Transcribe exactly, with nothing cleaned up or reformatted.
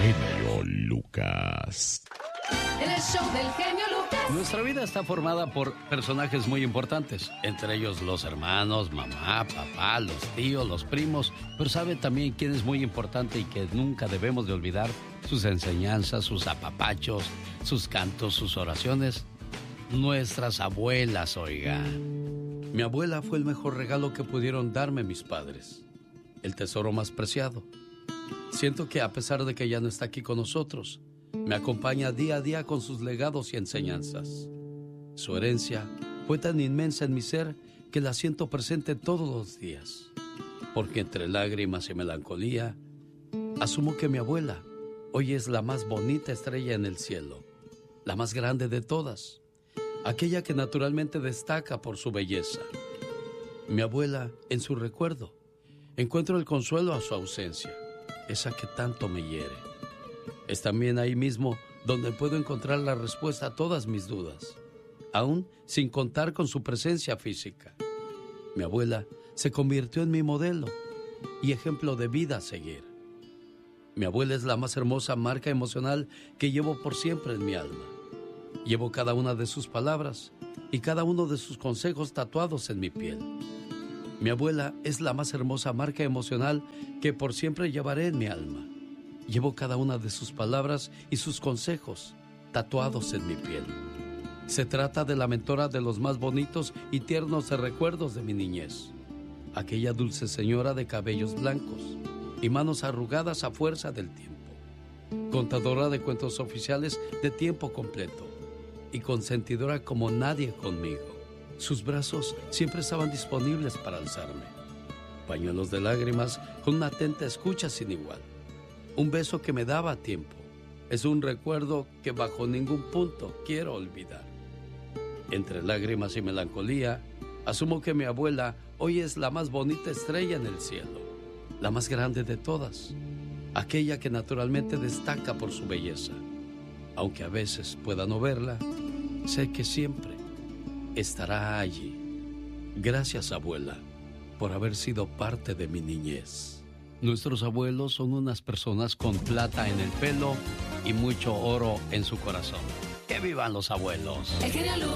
genio Lucas. El show del genio Lucas. Nuestra vida está formada por personajes muy importantes, entre ellos los hermanos, mamá, papá, los tíos, los primos, pero ¿sabe también quién es muy importante y que nunca debemos de olvidar? Sus enseñanzas, sus apapachos, sus cantos, sus oraciones. Nuestras abuelas, oiga. Mi abuela fue el mejor regalo que pudieron darme mis padres, el tesoro más preciado. Siento que a pesar de que ya no está aquí con nosotros, me acompaña día a día con sus legados y enseñanzas. Su herencia fue tan inmensa en mi ser que la siento presente todos los días. Porque entre lágrimas y melancolía, asumo que mi abuela hoy es la más bonita estrella en el cielo, la más grande de todas, aquella que naturalmente destaca por su belleza. Mi abuela, en su recuerdo, encuentro el consuelo a su ausencia, esa que tanto me hiere. Es también ahí mismo donde puedo encontrar la respuesta a todas mis dudas, aún sin contar con su presencia física. Mi abuela se convirtió en mi modelo y ejemplo de vida a seguir. Mi abuela es la más hermosa marca emocional que llevo por siempre en mi alma. Llevo cada una de sus palabras y cada uno de sus consejos tatuados en mi piel. Mi abuela es la más hermosa marca emocional que por siempre llevaré en mi alma. Llevo cada una de sus palabras y sus consejos tatuados en mi piel. Se trata de la mentora de los más bonitos y tiernos recuerdos de mi niñez. Aquella dulce señora de cabellos blancos y manos arrugadas a fuerza del tiempo. Contadora de cuentos oficiales de tiempo completo y consentidora como nadie conmigo. Sus brazos siempre estaban disponibles para alzarme. Pañuelos de lágrimas con una atenta escucha sin igual. Un beso que me daba a tiempo. Es un recuerdo que bajo ningún punto quiero olvidar. Entre lágrimas y melancolía, asumo que mi abuela hoy es la más bonita estrella en el cielo, la más grande de todas, aquella que naturalmente destaca por su belleza. Aunque a veces pueda no verla, sé que siempre estará allí. Gracias, abuela, por haber sido parte de mi niñez. Nuestros abuelos son unas personas con plata en el pelo y mucho oro en su corazón. ¡Que vivan los abuelos! El genio Lucas.